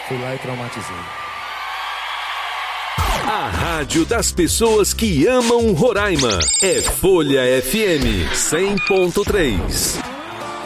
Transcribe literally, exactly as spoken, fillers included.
Fui lá e traumatizei. A rádio das pessoas que amam Roraima é Folha F M cem ponto três.